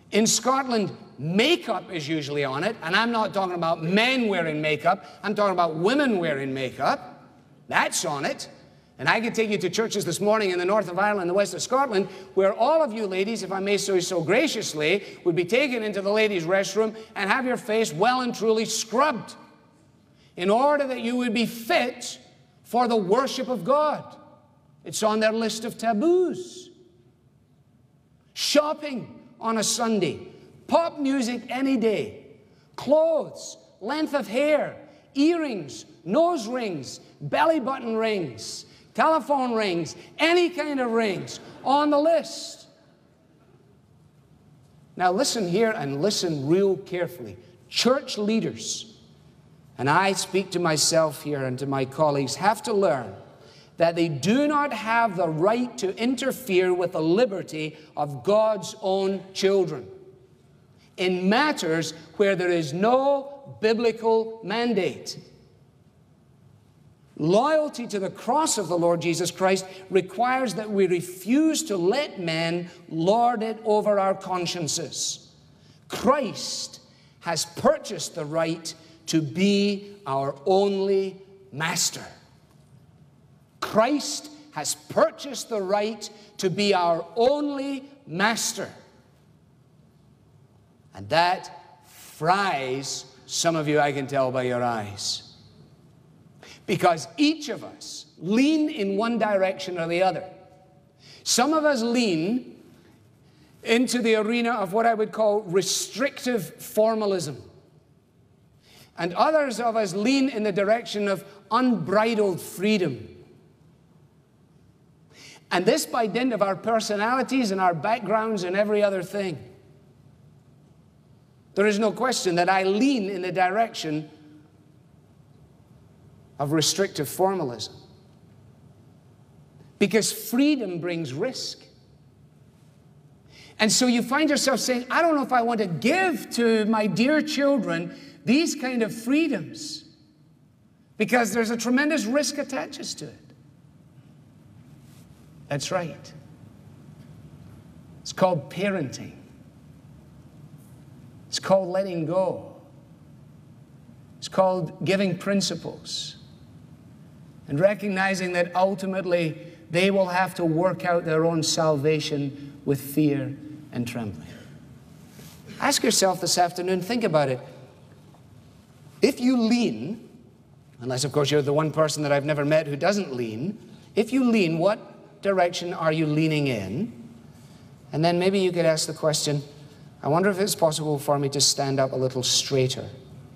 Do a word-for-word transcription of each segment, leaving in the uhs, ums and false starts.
In Scotland, makeup is usually on it, and I'm not talking about men wearing makeup. I'm talking about women wearing makeup. That's on it. And I could take you to churches this morning in the north of Ireland and the west of Scotland where all of you ladies, if I may say so graciously, would be taken into the ladies' restroom and have your face well and truly scrubbed in order that you would be fit for the worship of God. It's on their list of taboos. Shopping on a Sunday, pop music any day, clothes, length of hair, earrings, nose rings, belly button rings, telephone rings, any kind of rings on the list. Now listen here and listen real carefully. Church leaders, and I speak to myself here and to my colleagues, have to learn that they do not have the right to interfere with the liberty of God's own children in matters where there is no biblical mandate. Loyalty to the cross of the Lord Jesus Christ requires that we refuse to let men lord it over our consciences. Christ has purchased the right to be our only master. Christ has purchased the right to be our only master. And that fries some of you, I can tell by your eyes. Because each of us lean in one direction or the other. Some of us lean into the arena of what I would call restrictive formalism. And others of us lean in the direction of unbridled freedom. And this by dint of our personalities and our backgrounds and every other thing. There is no question that I lean in the direction of restrictive formalism. Because freedom brings risk. And so you find yourself saying, I don't know if I want to give to my dear children these kind of freedoms, because there's a tremendous risk attaches to it. That's right. It's called parenting. It's called letting go. It's called giving principles and recognizing that ultimately they will have to work out their own salvation with fear and trembling. Ask yourself this afternoon, think about it. If you lean, unless of course you're the one person that I've never met who doesn't lean, if you lean, what direction are you leaning in? And then maybe you could ask the question, I wonder if it's possible for me to stand up a little straighter.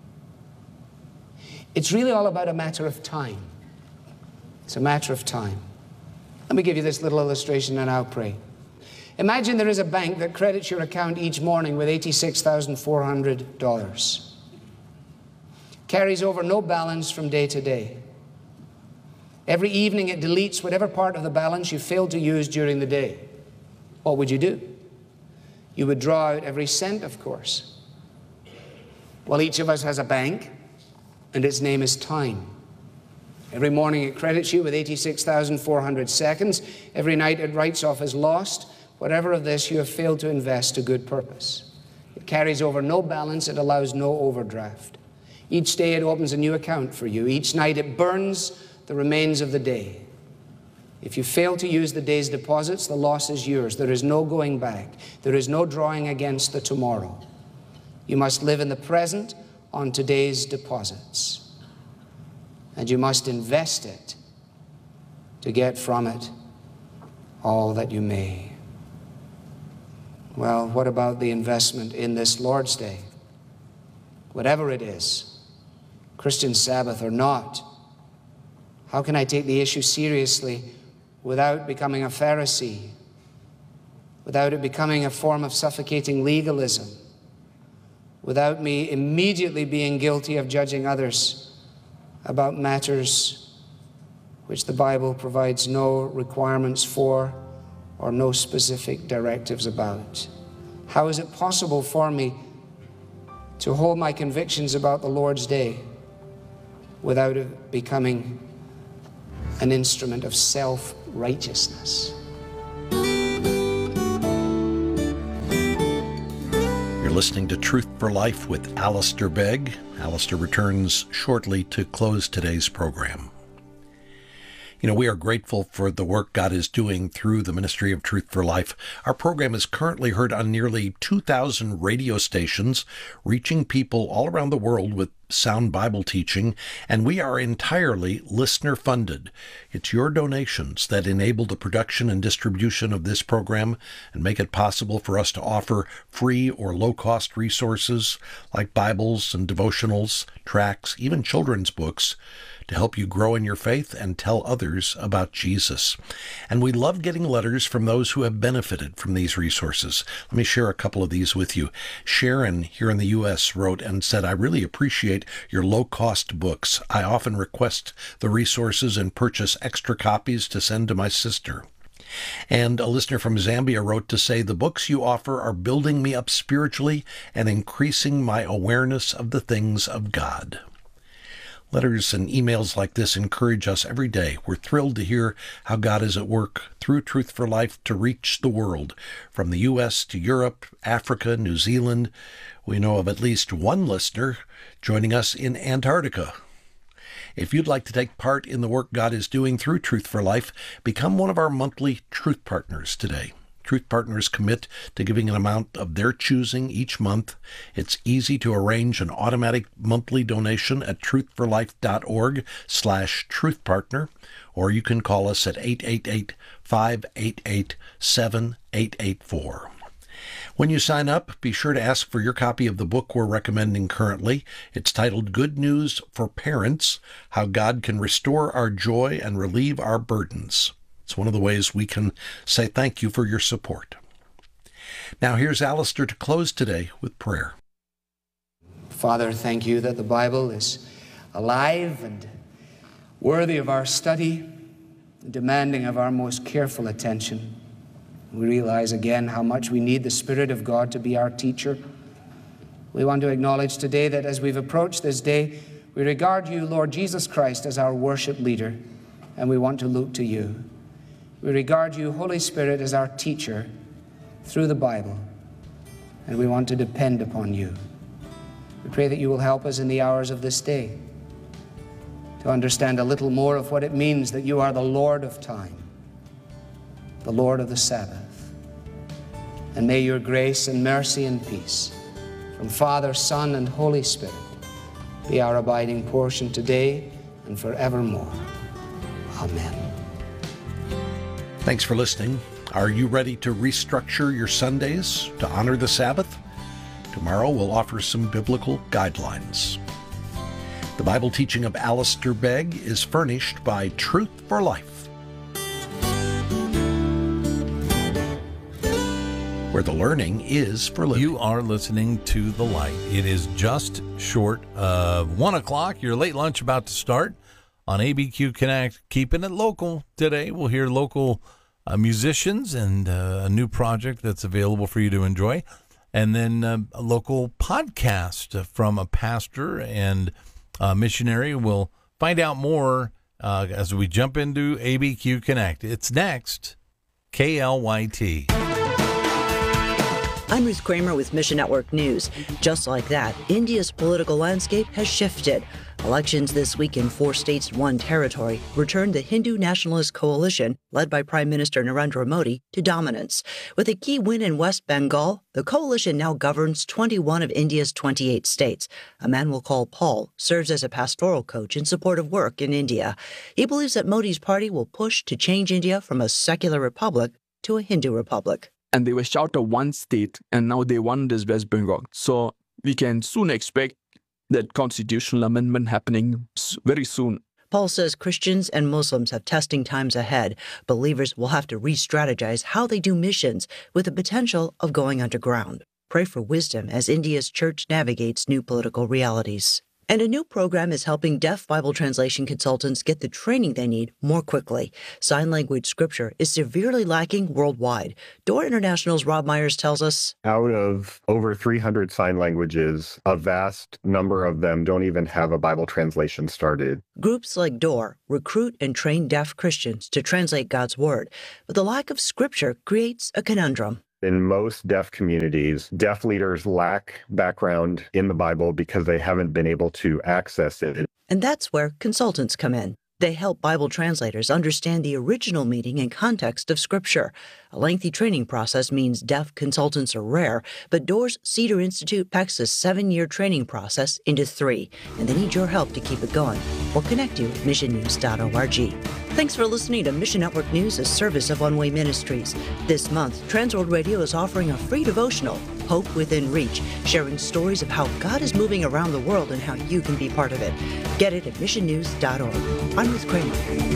It's really all about a matter of time. It's a matter of time. Let me give you this little illustration and I'll pray. Imagine there is a bank that credits your account each morning with eighty-six thousand four hundred dollars. Carries over no balance from day to day. Every evening it deletes whatever part of the balance you failed to use during the day. What would you do? You would draw out every cent, of course. Well, each of us has a bank, and its name is time. Every morning it credits you with eighty-six thousand four hundred seconds. Every night it writes off as lost whatever of this you have failed to invest to good purpose. It carries over no balance. It allows no overdraft. Each day it opens a new account for you. Each night it burns the remains of the day. If you fail to use the day's deposits, the loss is yours. There is no going back. There is no drawing against the tomorrow. You must live in the present on today's deposits. And you must invest it to get from it all that you may. Well, what about the investment in this Lord's Day? Whatever it is, Christian Sabbath or not, how can I take the issue seriously without becoming a Pharisee, without it becoming a form of suffocating legalism, without me immediately being guilty of judging others about matters which the Bible provides no requirements for or no specific directives about? How is it possible for me to hold my convictions about the Lord's Day without it becoming an instrument of self-righteousness? You're listening to Truth for Life with Alistair Begg. Alistair returns shortly to close today's program. You know, we are grateful for the work God is doing through the Ministry of Truth for Life. Our program is currently heard on nearly two thousand radio stations, reaching people all around the world with sound Bible teaching, and we are entirely listener-funded. It's your donations that enable the production and distribution of this program and make it possible for us to offer free or low-cost resources like Bibles and devotionals, tracts, even children's books, to help you grow in your faith and tell others about Jesus. And we love getting letters from those who have benefited from these resources. Let me share a couple of these with you. Sharon here in the U S wrote and said, I really appreciate your low-cost books. I often request the resources and purchase extra copies to send to my sister. And a listener from Zambia wrote to say, the books you offer are building me up spiritually and increasing my awareness of the things of God. Letters and emails like this encourage us every day. We're thrilled to hear how God is at work through Truth for Life to reach the world, from the U S to Europe, Africa, New Zealand. We know of at least one listener joining us in Antarctica. If you'd like to take part in the work God is doing through Truth for Life, become one of our monthly Truth Partners today. Truth Partners commit to giving an amount of their choosing each month. It's easy to arrange an automatic monthly donation at truthforlife.org slash truthpartner, or you can call us at eight eight eight, five eight eight, seven eight eight four. When you sign up, be sure to ask for your copy of the book we're recommending currently. It's titled Good News for Parents, How God Can Restore Our Joy and Relieve Our Burdens. It's one of the ways we can say thank you for your support. Now here's Alistair to close today with prayer. Father, thank you that the Bible is alive and worthy of our study, demanding of our most careful attention. We realize again how much we need the Spirit of God to be our teacher. We want to acknowledge today that as we've approached this day, we regard you, Lord Jesus Christ, as our worship leader, and we want to look to you. We regard you, Holy Spirit, as our teacher through the Bible, and we want to depend upon you. We pray that you will help us in the hours of this day to understand a little more of what it means that you are the Lord of time, the Lord of the Sabbath. And may your grace and mercy and peace from Father, Son, and Holy Spirit be our abiding portion today and forevermore. Amen. Thanks for listening. Are you ready to restructure your Sundays to honor the Sabbath? Tomorrow we'll offer some biblical guidelines. The Bible teaching of Alistair Begg is furnished by Truth for Life, where the learning is for living. You are listening to The Light. It is just short of one o'clock. Your late lunch about to start on A B Q Connect. Keeping it local today. We'll hear local uh, musicians and uh, a new project that's available for you to enjoy. And then uh, a local podcast from a pastor and a missionary. We'll find out more uh, as we jump into A B Q Connect. It's next, K L Y T. I'm Ruth Kramer with Mission Network News. Just like that, India's political landscape has shifted. Elections this week in four states and one territory returned the Hindu Nationalist Coalition, led by Prime Minister Narendra Modi, to dominance. With a key win in West Bengal, the coalition now governs twenty-one of India's twenty-eight states. A man we'll call Paul serves as a pastoral coach in support of work in India. He believes that Modi's party will push to change India from a secular republic to a Hindu republic. And they were short of one state, and now they won this West Bengal. So we can soon expect that constitutional amendment happening very soon. Paul says Christians and Muslims have testing times ahead. Believers will have to re-strategize how they do missions with the potential of going underground. Pray for wisdom as India's church navigates new political realities. And a new program is helping deaf Bible translation consultants get the training they need more quickly. Sign language scripture is severely lacking worldwide. Door International's Rob Myers tells us, out of over three hundred sign languages, a vast number of them don't even have a Bible translation started. Groups like Door recruit and train deaf Christians to translate God's Word, but the lack of scripture creates a conundrum. In most deaf communities, deaf leaders lack background in the Bible because they haven't been able to access it. And that's where consultants come in. They help Bible translators understand the original meaning and context of Scripture. A lengthy training process means deaf consultants are rare, but Doors Cedar Institute packs a seven-year training process into three, and they need your help to keep it going. We'll connect you at mission news dot org. Thanks for listening to Mission Network News, a service of One Way Ministries. This month, Transworld Radio is offering a free devotional, Hope Within Reach, sharing stories of how God is moving around the world and how you can be part of it. Get it at mission news dot org. I'm Ruth Kramer.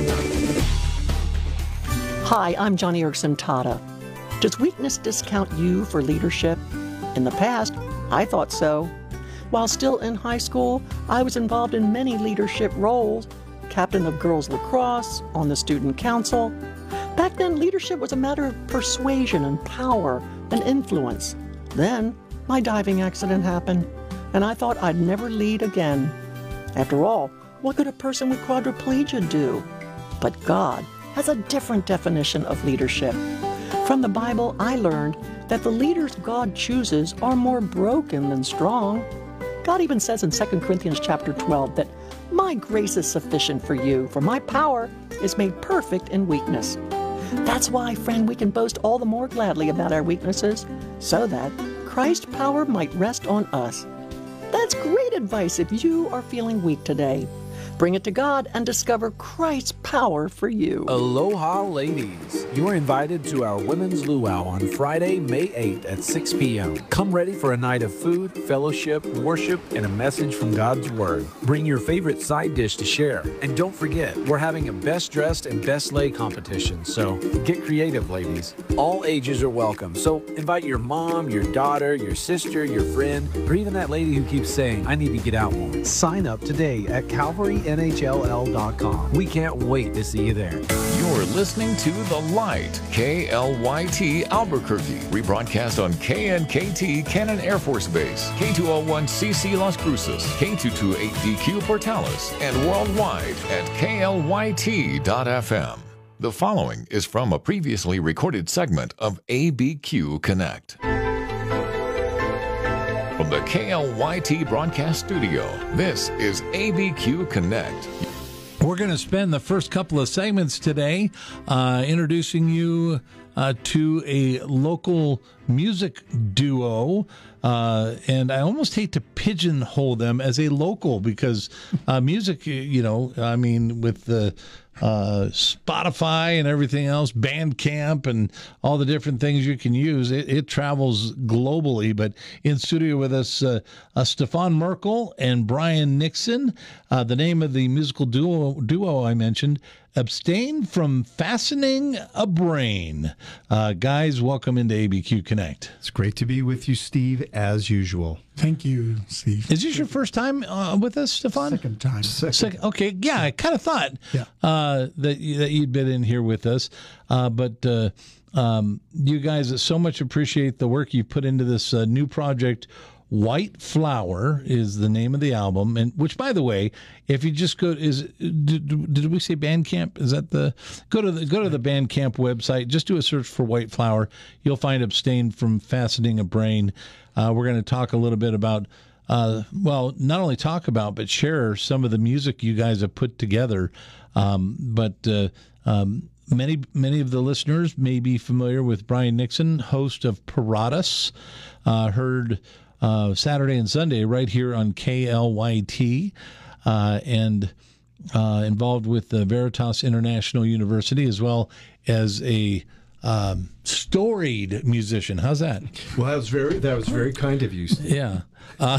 Hi, I'm Johnny Erickson Tata. Does weakness discount you for leadership? In the past, I thought so. While still in high school, I was involved in many leadership roles. Captain of girls lacrosse, on the student council. Back then, leadership was a matter of persuasion and power and influence. Then, my diving accident happened, and I thought I'd never lead again. After all, what could a person with quadriplegia do? But God has a different definition of leadership. From the Bible, I learned that the leaders God chooses are more broken than strong. God even says in Second Corinthians chapter twelve that my grace is sufficient for you, for my power is made perfect in weakness. That's why, friend, we can boast all the more gladly about our weaknesses, so that Christ's power might rest on us. That's great advice if you are feeling weak today. Bring it to God and discover Christ's power for you. Aloha, ladies. You are invited to our Women's Luau on Friday, May eighth at six p.m. Come ready for a night of food, fellowship, worship, and a message from God's Word. Bring your favorite side dish to share. And don't forget, we're having a Best Dressed and Best Lay competition, so get creative, ladies. All ages are welcome, so invite your mom, your daughter, your sister, your friend, or even that lady who keeps saying, I need to get out more. Sign up today at Calvary N H L L dot com. We can't wait to see you there. You're listening to The Light, K L Y T Albuquerque, rebroadcast on K N K T Cannon Air Force Base, K two oh one C C Las Cruces, K two twenty-eight D Q Portales, and worldwide at K L Y T dot F M. The following is from a previously recorded segment of A B Q Connect. From the K L Y T broadcast studio, this is A B Q Connect. We're going to spend the first couple of segments today uh, introducing you uh, to a local music duo. Uh, and I almost hate to pigeonhole them as a local because uh, music, you know, I mean, with the uh, Spotify and everything else, Bandcamp and all the different things you can use, it, it travels globally. But in studio with us, uh, uh, Stefan Merkel and Brian Nixon. Uh, the name of the musical duo, duo I mentioned, Abstain from Fastening a Brain. Uh, guys, welcome into A B Q Connect. It's great to be with you, Steve, as usual. Thank you, Steve. Is this your first time uh, with us, Stefan? Second time. Second. Second. Okay, yeah, I kind of thought Yeah. uh, that, you, that you'd been in here with us. Uh, but uh, um, you guys so much appreciate the work you put into this uh, new project. White Flower is the name of the album, and which, by the way, if you just go, is did, did we say Bandcamp? Is that the go to the go to the Bandcamp website? Just do a search for White Flower. You'll find Abstain from Fastening a Brain. Uh, we're going to talk a little bit about, uh, well, not only talk about, but share some of the music you guys have put together. Um, but uh, um, many many of the listeners may be familiar with Brian Nixon, host of Paratus, uh, heard. Uh, Saturday and Sunday right here on K L Y T, uh, and uh, involved with the Veritas International University, as well as a um, storied musician. How's that? Well, that was very that was very kind of you, Steve. Yeah. Uh,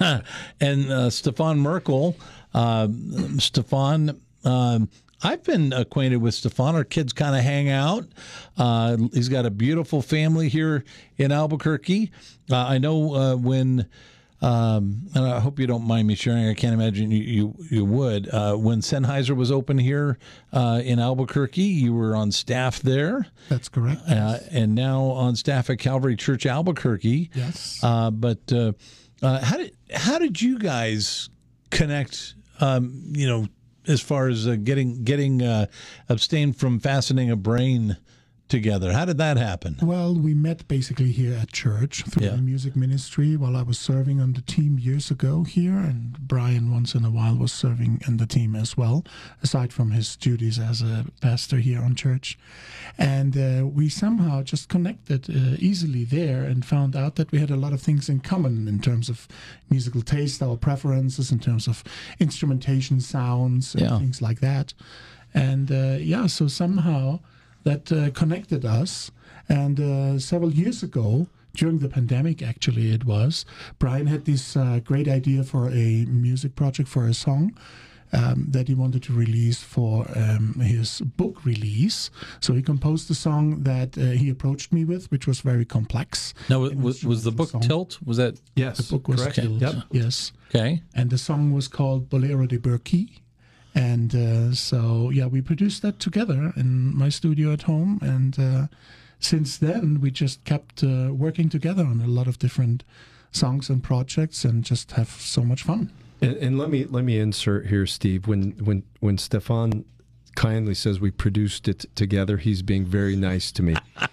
and uh, Stefan Merkel, uh, Stefan, um, I've been acquainted with Stefan. Our kids kind of hang out. Uh, he's got a beautiful family here in Albuquerque. Uh, I know uh, when, um, and I hope you don't mind me sharing, I can't imagine you you, you would. Uh, when Sennheiser was open here uh, in Albuquerque, you were on staff there. That's correct. Uh, and now on staff at Calvary Church Albuquerque. Yes. Uh, but uh, uh, how did how did you guys connect, um, you know, as far as uh, getting getting uh, Abstain from Fastening a Brain together? How did that happen? Well, we met basically here at church through Yeah. the music ministry while I was serving on the team years ago here, and Brian once in a while was serving in the team as well, aside from his duties as a pastor here on church. And uh, we somehow just connected uh, easily there and found out that we had a lot of things in common in terms of musical taste, our preferences, in terms of instrumentation, sounds, and Yeah. things like that. And uh, yeah, so somehow that uh, connected us. And uh, several years ago, during the pandemic, actually it was, Brian had this uh, great idea for a music project for a song um, that he wanted to release for um, his book release. So he composed a song that uh, he approached me with, which was very complex. Now, was, was the book song. Tilt? Was that? Yes, The book was correct. Tilt, Yep. yes. Okay. And the song was called Bolero de Burki. And uh, so, yeah, we produced that together in my studio at home. And uh, since then, we just kept uh, working together on a lot of different songs and projects and just have so much fun. And, and let me let me insert here, Steve. When when when Stefan kindly says we produced it together, he's being very nice to me.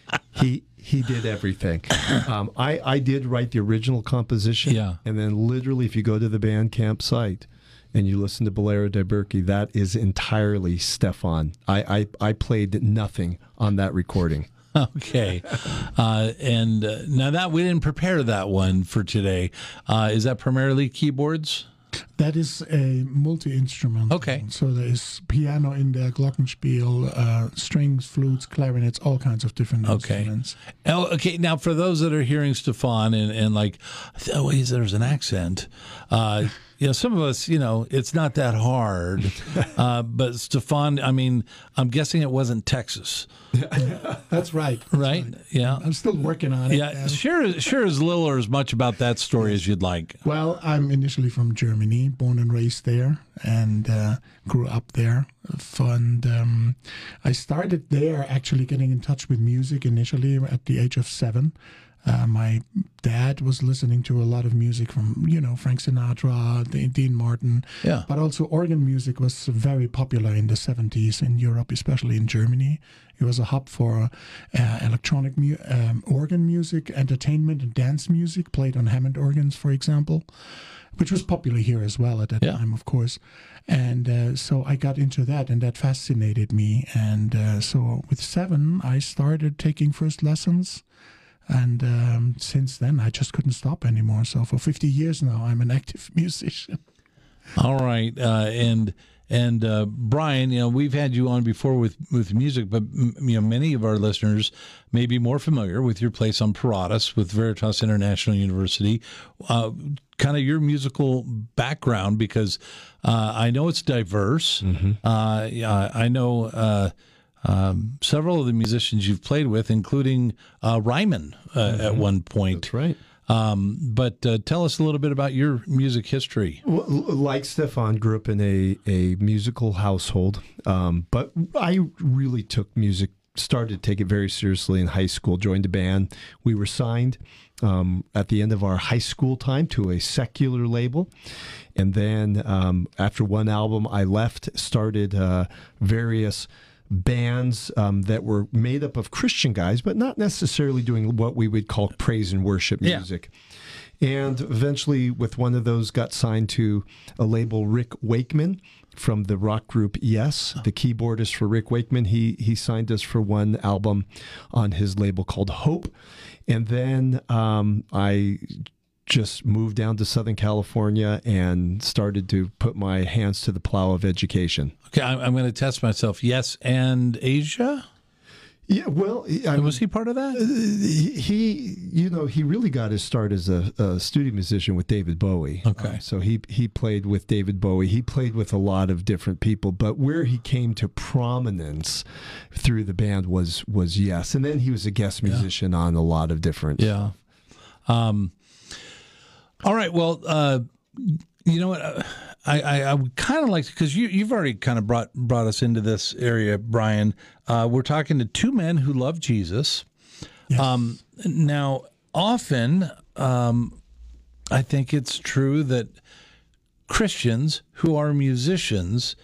he he did everything. Um, I I did write the original composition. Yeah. And then literally, if you go to the Bandcamp site and you listen to Bolero de Burki, that is entirely Stefan. I, I, I played nothing on that recording. Okay. Uh, and uh, now that we didn't prepare that one for today, uh, is that primarily keyboards? That is a multi-instrument. Okay. So there is piano in there, glockenspiel, uh, strings, flutes, clarinets, all kinds of different Okay. instruments. Oh, okay. Now, for those that are hearing Stefan and, and like, oh, wait, there's an accent. Uh, you know, some of us, you know, it's not that hard. Uh, but Stefan, I mean, I'm guessing it wasn't Texas. That's right. Right? Yeah. I'm still working on it. Yeah. and- Share, share as little or as much about that story as you'd like. Well, I'm initially from Germany, born and raised there, and uh, grew up there. And um, I started there actually getting in touch with music initially at the age of seven. Uh, my dad was listening to a lot of music from, you know, Frank Sinatra, D- Dean Martin. Yeah. But also organ music was very popular in the seventies in Europe, especially in Germany. It was a hub for uh, electronic mu- um, organ music, entertainment, and dance music played on Hammond organs, for example, which was popular here as well at that Yeah. time, of course. And uh, so I got into that, and that fascinated me. And uh, so with seven, I started taking first lessons. And um, since then, I just couldn't stop anymore. So for fifty years now, I'm an active musician. All right, uh, and and uh, Brian, you know, we've had you on before with, with music, but m- you know, many of our listeners may be more familiar with your place on Paratus with Veritas International University. Uh, kind of your musical background, because uh, I know it's diverse. Mm-hmm. Uh, yeah, I know. Uh, Um, several of the musicians you've played with, including uh, Ryman uh, mm-hmm. at one point. That's right. Um, but uh, tell us a little bit about your music history. Well, like Stefan, grew up in a, a musical household, um, but I really took music, started to take it very seriously in high school, joined a band. We were signed um, at the end of our high school time to a secular label. And then um, after one album, I left, started uh, various bands um, that were made up of Christian guys, but not necessarily doing what we would call praise and worship music. Yeah. And eventually, with one of those, got signed to a label, Rick Wakeman, from the rock group Yes, the keyboardist for Rick Wakeman. He he signed us for one album on his label called Hope. And then um, I just moved down to Southern California and started to put my hands to the plow of education. Okay, I'm, I'm going to test myself. Yes, and Asia? Yeah, well, I, was he part of that? He, he, you know, he really got his start as a, a studio musician with David Bowie. Okay, uh, so he he played with David Bowie. He played with a lot of different people, but where he came to prominence through the band was was Yes, and then he was a guest musician yeah. on a lot of different. Yeah. Um. All right. Well, uh, you know what? I, I, I would kind of like to, because you, you've already kind of brought brought us into this area, Brian. Uh, we're talking to two men who love Jesus. Yes. Um, now, often, um, I think it's true that Christians who are musicians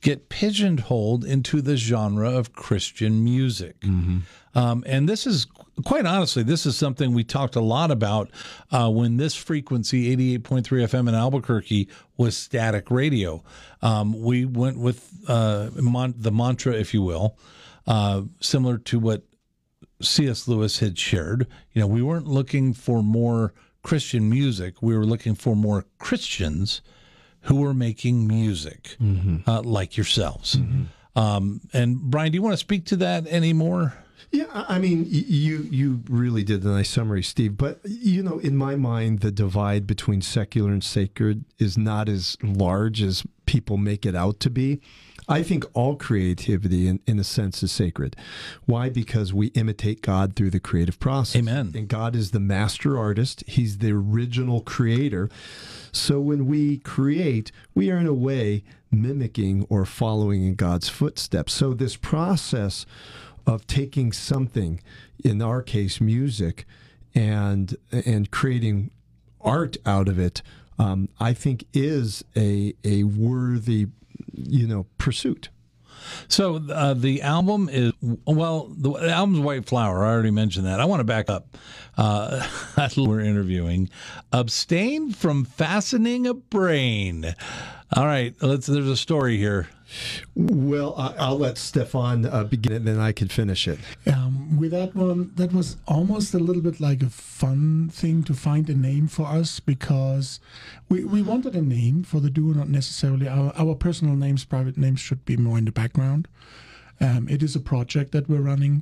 get pigeonholed into the genre of Christian music. Mm-hmm. Um, and this is, quite honestly, this is something we talked a lot about uh, when this frequency, eighty-eight point three F M in Albuquerque, was static radio. Um, we went with uh, mon- the mantra, if you will, uh, similar to what C S Lewis had shared. You know, we weren't looking for more Christian music. We were looking for more Christians who were making music, mm-hmm. uh, like yourselves. Mm-hmm. Um, and Brian, do you want to speak to that anymore? Yeah, I mean, you you really did a nice summary, Steve. But, you know, in my mind, the divide between secular and sacred is not as large as people make it out to be. I think all creativity, in, in a sense, is sacred. Why? Because we imitate God through the creative process. Amen. And God is the master artist. He's the original creator. So when we create, we are in a way mimicking or following in God's footsteps. So this process of taking something, in our case, music, and and creating art out of it, um, I think is a a worthy, you know, pursuit. So uh, the album is, well, the, the album's White Flower. I already mentioned that. I want to back up. Uh, we're interviewing Abstain from Fastening a Brain. All right, let's. There's a story here. Well, I, I'll let Stefan uh, begin it, then I can finish it. Um, with that one, that was almost a little bit like a fun thing to find a name for us, because we, we wanted a name for the duo, not necessarily our, our personal names, private names should be more in the background. Um, it is a project that we're running,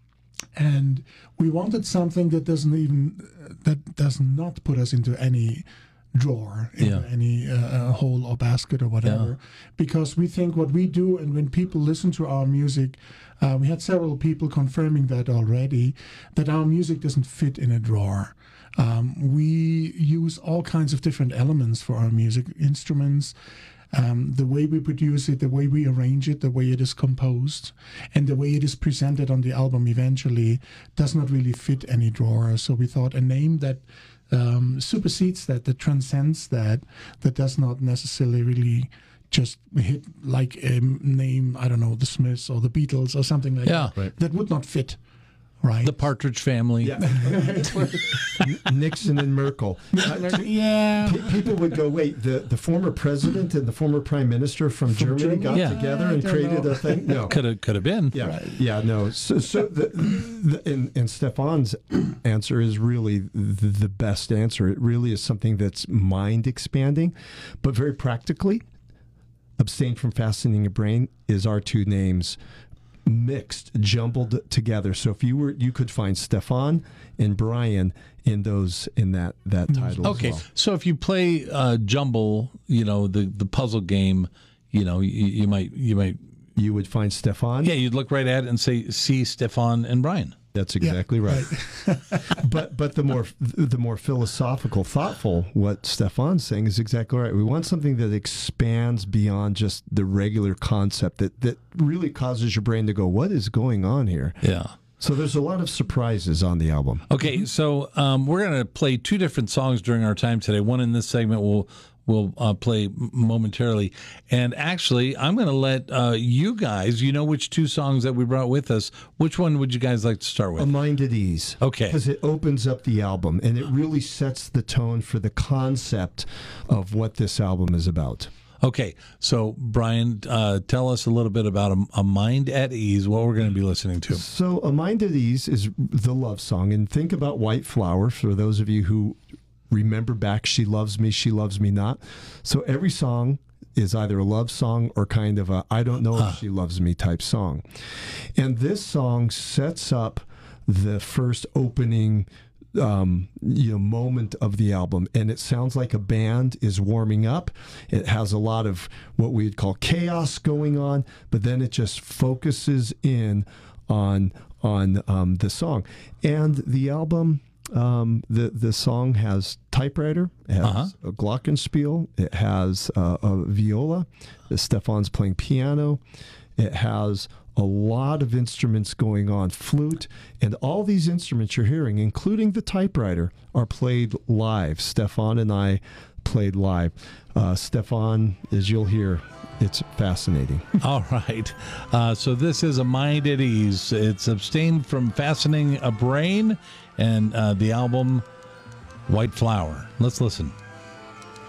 and we wanted something that doesn't even, that does not put us into any drawer in yeah. any uh, hole or basket or whatever, yeah. because we think what we do, and when people listen to our music, uh, we had several people confirming that already, that our music doesn't fit in a drawer. Um, we use all kinds of different elements for our music, instruments, um, the way we produce it, the way we arrange it, the way it is composed, and the way it is presented on the album eventually does not really fit any drawer. So we thought a name that Um, supersedes that, that transcends that, that does not necessarily really just hit like a name, I don't know, the Smiths or the Beatles or something like yeah, that. Right. That would not fit, right? The Partridge Family. Yeah. Nixon and Merkel. Uh, yeah. P- people would go, wait, the, the former president and the former prime minister from, from Germany, Germany got yeah. together and created know. a thing? No. Could have could have been. Yeah, right. yeah, no. So, so the, the, and, and Stefan's answer is really the, the best answer. It really is something that's mind expanding, but very practically, Abstain from Fastening a Brain is our two names mixed, jumbled together. So if you were, you could find Stefan and Brian in those in that that title. Okay, as well. So if you play uh, Jumble, you know the the puzzle game, you know you, you might you might you would find Stefan. Yeah, you'd look right at it and say, "See Stefan and Brian." That's exactly yeah, right. right. but but the more the more philosophical, thoughtful, what Stefan's saying is exactly right. We want something that expands beyond just the regular concept that, that really causes your brain to go, what is going on here? Yeah. So there's a lot of surprises on the album. Okay, so um, we're going to play two different songs during our time today. One in this segment will will uh, play momentarily. And actually, I'm going to let uh, you guys, you know which two songs that we brought with us, which one would you guys like to start with? A Mind at Ease. Okay. Because it opens up the album, and it really sets the tone for the concept of what this album is about. Okay, so Brian, uh, tell us a little bit about a, a Mind at Ease, what we're going to be listening to. So A Mind at Ease is the love song, and think about White Flower, for those of you who remember back, She Loves Me, She Loves Me Not. So every song is either a love song or kind of a I don't know if she loves me type song. And this song sets up the first opening um, you know, moment of the album. And it sounds like a band is warming up. It has a lot of what we'd call chaos going on, but then it just focuses in on, on um, the song. And the album... Um, the the song has typewriter, it has uh-huh. a glockenspiel, it has uh, a viola, Stefan's playing piano, it has a lot of instruments going on, flute, and all these instruments you're hearing, including the typewriter, are played live. Stefan and I played live. Uh, Stefan, as you'll hear, it's fascinating. All right. Uh, so this is A Mind at Ease. It's Abstain from Fastening a Brain, and uh, the album White Flower. Let's listen.